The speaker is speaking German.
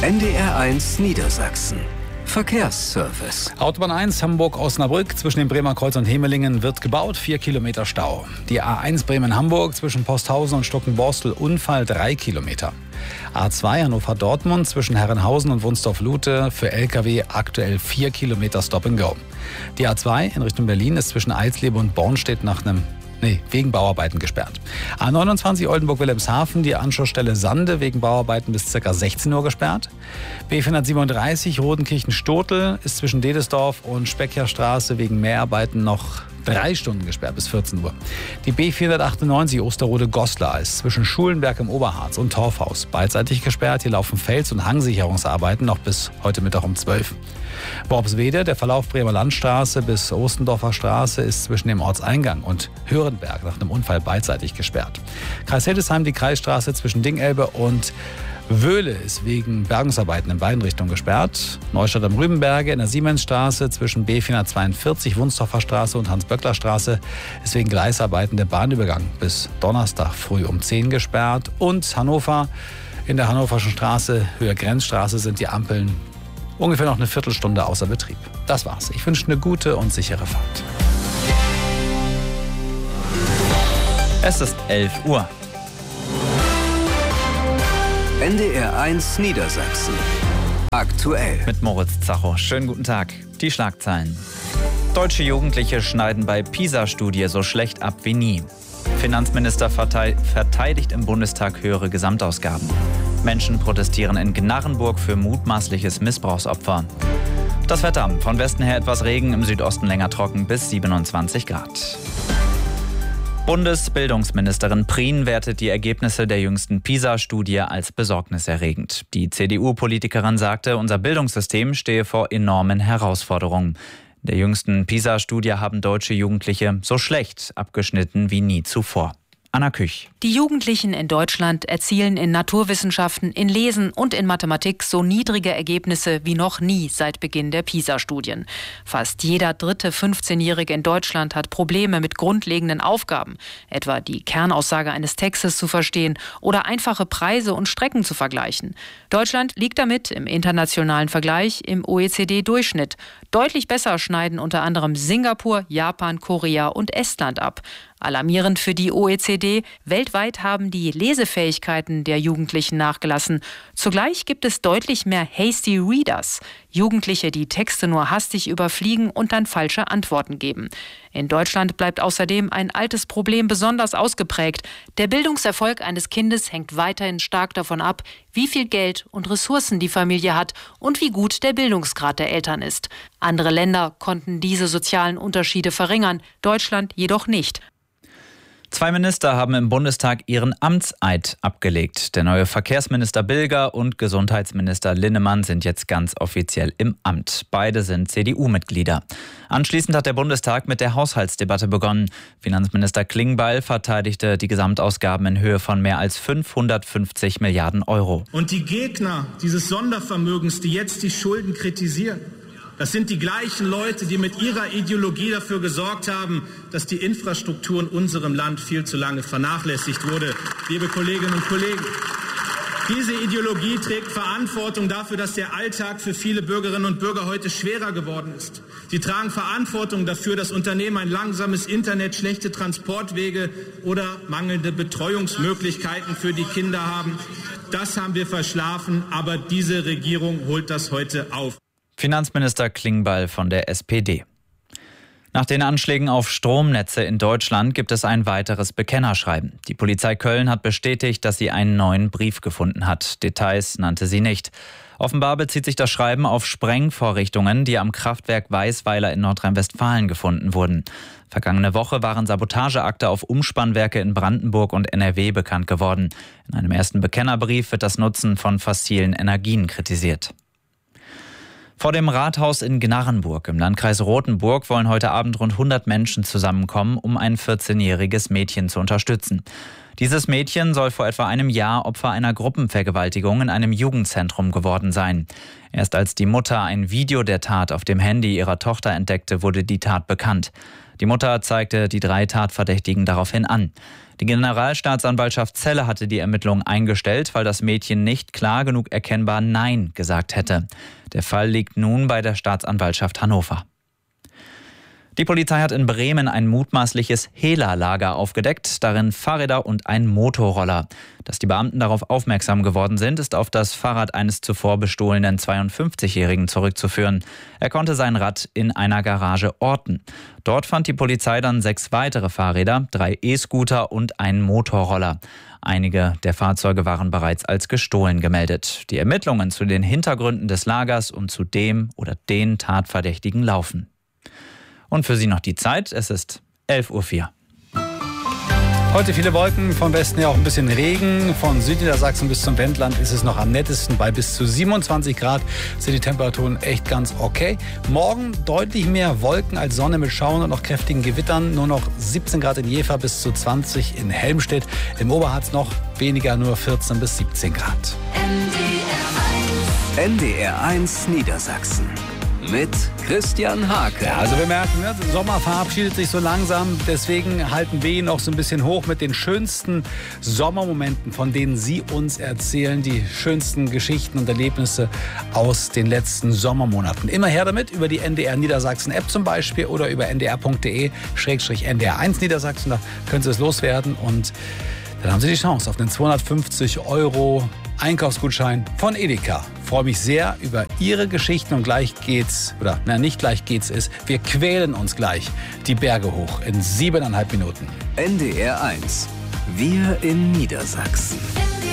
NDR1 Niedersachsen. Verkehrsservice. Autobahn 1 Hamburg-Osnabrück zwischen dem Bremer Kreuz und Hemelingen wird gebaut, 4 Kilometer Stau. Die A1 Bremen-Hamburg zwischen Posthausen und Stuckenborstel Unfall 3 Kilometer. A2 Hannover-Dortmund zwischen Herrenhausen und Wunsdorf-Lute für Lkw aktuell 4 Kilometer Stop and Go. Die A2 in Richtung Berlin ist zwischen Eisleben und Bornstedt wegen Bauarbeiten gesperrt. A29 Oldenburg-Wilhelmshaven, die Anschlussstelle Sande wegen Bauarbeiten bis ca. 16 Uhr gesperrt. B437 Rodenkirchen-Stotel ist zwischen Dedesdorf und Speckjerstraße wegen Mehrarbeiten noch 3 Stunden gesperrt bis 14 Uhr. Die B498 Osterode-Goslar ist zwischen Schulenberg im Oberharz und Torfhaus beidseitig gesperrt. Hier laufen Fels- und Hangsicherungsarbeiten noch bis heute Mittag um 12. Worpswede, der Verlauf Bremer Landstraße bis Ostendorfer Straße ist zwischen dem Ortseingang und Hörenberg nach einem Unfall beidseitig gesperrt. Kreis Hildesheim, die Kreisstraße zwischen Dingelbe und Wöhle ist wegen Bergungsarbeiten in beiden Richtungen gesperrt. Neustadt am Rübenberge in der Siemensstraße zwischen B442 Wunsdorfer Straße und Hans-Böckler-Straße ist wegen Gleisarbeiten der Bahnübergang bis Donnerstag früh um 10 gesperrt. Und Hannover, in der Hannoverschen Straße, Höhe Grenzstraße, sind die Ampeln ungefähr noch eine Viertelstunde außer Betrieb. Das war's. Ich wünsche eine gute und sichere Fahrt. Es ist 11 Uhr. NDR1 Niedersachsen. Aktuell. Mit Moritz Zacho. Schönen guten Tag. Die Schlagzeilen. Deutsche Jugendliche schneiden bei PISA-Studie so schlecht ab wie nie. Finanzminister verteidigt im Bundestag höhere Gesamtausgaben. Menschen protestieren in Gnarrenburg für mutmaßliches Missbrauchsopfer. Das Wetter. Von Westen her etwas Regen, im Südosten länger trocken bis 27 Grad. Bundesbildungsministerin Prien wertet die Ergebnisse der jüngsten PISA-Studie als besorgniserregend. Die CDU-Politikerin sagte, unser Bildungssystem stehe vor enormen Herausforderungen. In der jüngsten PISA-Studie haben deutsche Jugendliche so schlecht abgeschnitten wie nie zuvor. Anna Küch. Die Jugendlichen in Deutschland erzielen in Naturwissenschaften, in Lesen und in Mathematik so niedrige Ergebnisse wie noch nie seit Beginn der PISA-Studien. Fast jeder dritte 15-Jährige in Deutschland hat Probleme mit grundlegenden Aufgaben, etwa die Kernaussage eines Textes zu verstehen oder einfache Preise und Strecken zu vergleichen. Deutschland liegt damit im internationalen Vergleich im OECD-Durchschnitt. Deutlich besser schneiden unter anderem Singapur, Japan, Korea und Estland ab. Alarmierend für die OECD, weltweit haben die Lesefähigkeiten der Jugendlichen nachgelassen. Zugleich gibt es deutlich mehr Hasty Readers, Jugendliche, die Texte nur hastig überfliegen und dann falsche Antworten geben. In Deutschland bleibt außerdem ein altes Problem besonders ausgeprägt. Der Bildungserfolg eines Kindes hängt weiterhin stark davon ab, wie viel Geld und Ressourcen die Familie hat und wie gut der Bildungsgrad der Eltern ist. Andere Länder konnten diese sozialen Unterschiede verringern, Deutschland jedoch nicht. 2 Minister haben im Bundestag ihren Amtseid abgelegt. Der neue Verkehrsminister Bilger und Gesundheitsminister Linnemann sind jetzt ganz offiziell im Amt. Beide sind CDU-Mitglieder. Anschließend hat der Bundestag mit der Haushaltsdebatte begonnen. Finanzminister Klingbeil verteidigte die Gesamtausgaben in Höhe von mehr als 550 Milliarden Euro. Und die Gegner dieses Sondervermögens, die jetzt die Schulden kritisieren, das sind die gleichen Leute, die mit ihrer Ideologie dafür gesorgt haben, dass die Infrastruktur in unserem Land viel zu lange vernachlässigt wurde. Liebe Kolleginnen und Kollegen, diese Ideologie trägt Verantwortung dafür, dass der Alltag für viele Bürgerinnen und Bürger heute schwerer geworden ist. Sie tragen Verantwortung dafür, dass Unternehmen ein langsames Internet, schlechte Transportwege oder mangelnde Betreuungsmöglichkeiten für die Kinder haben. Das haben wir verschlafen, aber diese Regierung holt das heute auf. Finanzminister Klingbeil von der SPD. Nach den Anschlägen auf Stromnetze in Deutschland gibt es ein weiteres Bekennerschreiben. Die Polizei Köln hat bestätigt, dass sie einen neuen Brief gefunden hat. Details nannte sie nicht. Offenbar bezieht sich das Schreiben auf Sprengvorrichtungen, die am Kraftwerk Weißweiler in Nordrhein-Westfalen gefunden wurden. Vergangene Woche waren Sabotageakte auf Umspannwerke in Brandenburg und NRW bekannt geworden. In einem ersten Bekennerbrief wird das Nutzen von fossilen Energien kritisiert. Vor dem Rathaus in Gnarrenburg im Landkreis Rothenburg wollen heute Abend rund 100 Menschen zusammenkommen, um ein 14-jähriges Mädchen zu unterstützen. Dieses Mädchen soll vor etwa einem Jahr Opfer einer Gruppenvergewaltigung in einem Jugendzentrum geworden sein. Erst als die Mutter ein Video der Tat auf dem Handy ihrer Tochter entdeckte, wurde die Tat bekannt. Die Mutter zeigte die 3 Tatverdächtigen daraufhin an. Die Generalstaatsanwaltschaft Celle hatte die Ermittlungen eingestellt, weil das Mädchen nicht klar genug erkennbar Nein gesagt hätte. Der Fall liegt nun bei der Staatsanwaltschaft Hannover. Die Polizei hat in Bremen ein mutmaßliches Hehlerlager aufgedeckt, darin Fahrräder und ein Motorroller. Dass die Beamten darauf aufmerksam geworden sind, ist auf das Fahrrad eines zuvor bestohlenen 52-Jährigen zurückzuführen. Er konnte sein Rad in einer Garage orten. Dort fand die Polizei dann 6 weitere Fahrräder, 3 E-Scooter und einen Motorroller. Einige der Fahrzeuge waren bereits als gestohlen gemeldet. Die Ermittlungen zu den Hintergründen des Lagers und zu dem oder den Tatverdächtigen laufen. Und für Sie noch die Zeit, es ist 11:04 Uhr. Heute viele Wolken, vom Westen her auch ein bisschen Regen. Von Südniedersachsen bis zum Wendland ist es noch am nettesten. Bei bis zu 27 Grad sind die Temperaturen echt ganz okay. Morgen deutlich mehr Wolken als Sonne mit Schauern und noch kräftigen Gewittern. Nur noch 17 Grad in Jever bis zu 20 in Helmstedt. Im Oberharz noch weniger, nur 14 bis 17 Grad. NDR1 Niedersachsen. Mit Christian Hake. Ja, also wir merken, der Sommer verabschiedet sich so langsam. Deswegen halten wir ihn noch so ein bisschen hoch mit den schönsten Sommermomenten, von denen Sie uns erzählen. Die schönsten Geschichten und Erlebnisse aus den letzten Sommermonaten. Immer her damit, über die NDR Niedersachsen App zum Beispiel oder über ndr.de/NDR1 Niedersachsen. Da können Sie es loswerden und dann haben Sie die Chance auf einen 250 € Einkaufsgutschein von Edeka. Ich freue mich sehr über Ihre Geschichten und gleich geht's, oder nicht gleich geht's, wir quälen uns gleich die Berge hoch in 7,5 Minuten. NDR1. Wir in Niedersachsen.